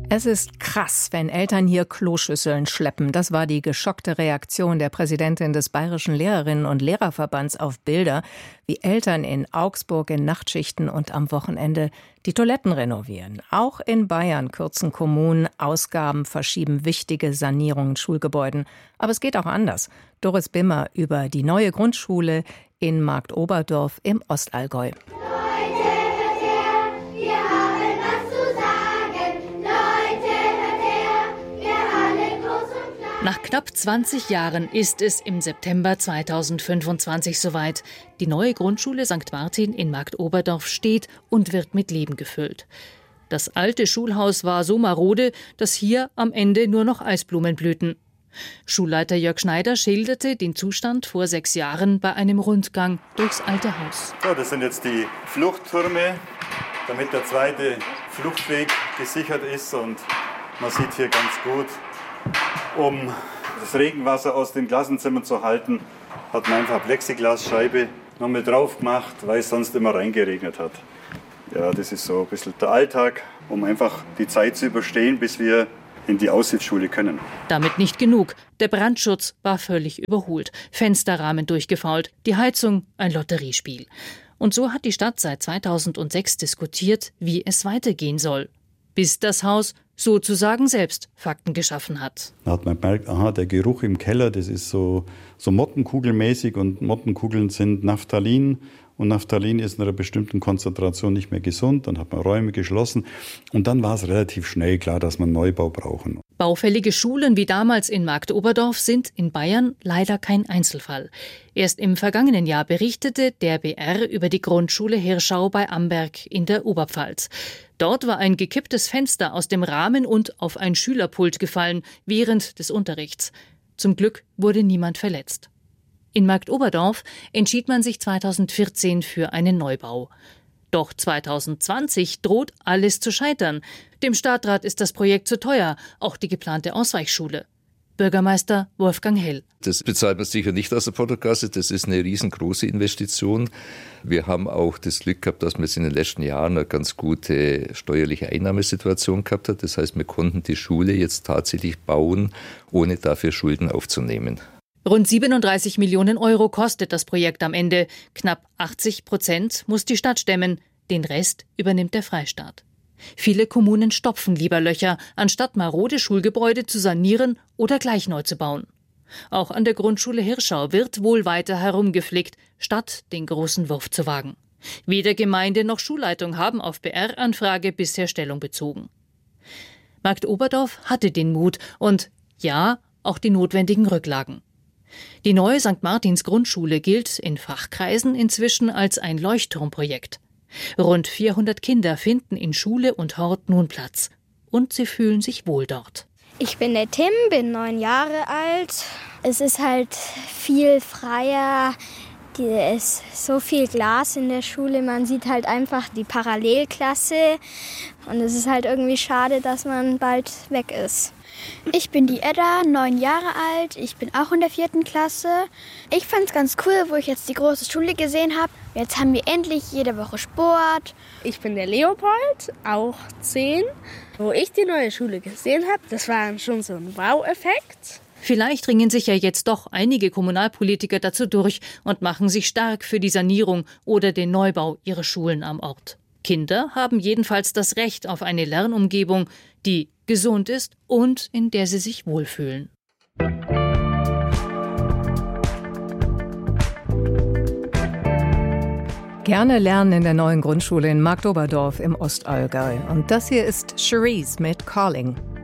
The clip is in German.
Es ist krass, wenn Eltern hier Kloschüsseln schleppen. Das war die geschockte Reaktion der Präsidentin des Bayerischen Lehrerinnen- und Lehrerverbands auf Bilder, wie Eltern in Augsburg in Nachtschichten und am Wochenende die Toiletten renovieren. Auch in Bayern kürzen Kommunen Ausgaben, verschieben wichtige Sanierungen in Schulgebäuden. Aber es geht auch anders. Doris Bimmer über die neue Grundschule in Marktoberdorf im Ostallgäu. Nach knapp 20 Jahren ist es im September 2025 soweit. Die neue Grundschule St. Martin in Marktoberdorf steht und wird mit Leben gefüllt. Das alte Schulhaus war so marode, dass hier am Ende nur noch Eisblumen blühten. Schulleiter Jörg Schneider schilderte den Zustand vor 6 Jahren bei einem Rundgang durchs alte Haus. So, das sind jetzt die Fluchttürme, damit der zweite Fluchtweg gesichert ist. Und man sieht hier ganz gut, um das Regenwasser aus den Klassenzimmern zu halten, hat man einfach eine Plexiglasscheibe noch mit drauf gemacht, weil es sonst immer reingeregnet hat. Ja, das ist so ein bisschen der Alltag, um einfach die Zeit zu überstehen, bis wir in die Aushilfsschule können. Damit nicht genug. Der Brandschutz war völlig überholt. Fensterrahmen durchgefault, die Heizung ein Lotteriespiel. Und so hat die Stadt seit 2006 diskutiert, wie es weitergehen soll. Bis das Haus sozusagen selbst Fakten geschaffen hat. Da hat man gemerkt, der Geruch im Keller, das ist so mottenkugelmäßig und Mottenkugeln sind Naphthalin. Und Naphthalin ist in einer bestimmten Konzentration nicht mehr gesund. Dann hat man Räume geschlossen. Und dann war es relativ schnell klar, dass man Neubau brauchen. Baufällige Schulen wie damals in Marktoberdorf sind in Bayern leider kein Einzelfall. Erst im vergangenen Jahr berichtete der BR über die Grundschule Hirschau bei Amberg in der Oberpfalz. Dort war ein gekipptes Fenster aus dem Rahmen und auf ein Schülerpult gefallen während des Unterrichts. Zum Glück wurde niemand verletzt. In Marktoberdorf entschied man sich 2014 für einen Neubau. Doch 2020 droht alles zu scheitern. Dem Stadtrat ist das Projekt zu teuer, auch die geplante Ausweichschule. Bürgermeister Wolfgang Hell. Das bezahlt man sicher nicht aus der Portokasse, das ist eine riesengroße Investition. Wir haben auch das Glück gehabt, dass man in den letzten Jahren eine ganz gute steuerliche Einnahmesituation gehabt hat. Das heißt, wir konnten die Schule jetzt tatsächlich bauen, ohne dafür Schulden aufzunehmen. Rund 37 Millionen Euro kostet das Projekt am Ende. Knapp 80% muss die Stadt stemmen, den Rest übernimmt der Freistaat. Viele Kommunen stopfen lieber Löcher, anstatt marode Schulgebäude zu sanieren oder gleich neu zu bauen. Auch an der Grundschule Hirschau wird wohl weiter herumgeflickt, statt den großen Wurf zu wagen. Weder Gemeinde noch Schulleitung haben auf BR-Anfrage bisher Stellung bezogen. Marktoberdorf hatte den Mut und, ja, auch die notwendigen Rücklagen. Die neue St. Martins Grundschule gilt in Fachkreisen inzwischen als ein Leuchtturmprojekt. Rund 400 Kinder finden in Schule und Hort nun Platz. Und sie fühlen sich wohl dort. Ich bin der Tim, bin 9 Jahre alt. Es ist halt viel freier. Es ist so viel Glas in der Schule. Man sieht halt einfach die Parallelklasse. Und es ist halt irgendwie schade, dass man bald weg ist. Ich bin die Edda, 9 Jahre alt. Ich bin auch in der 4. Klasse. Ich fand es ganz cool, wo ich jetzt die große Schule gesehen habe. Jetzt haben wir endlich jede Woche Sport. Ich bin der Leopold, auch 10. Wo ich die neue Schule gesehen habe, das war schon so ein Wow-Effekt. Vielleicht ringen sich ja jetzt doch einige Kommunalpolitiker dazu durch und machen sich stark für die Sanierung oder den Neubau ihrer Schulen am Ort. Kinder haben jedenfalls das Recht auf eine Lernumgebung, die gesund ist und in der sie sich wohlfühlen. Gerne lernen in der neuen Grundschule in Marktoberdorf im Ostallgäu. Und das hier ist Cherise mit Calling.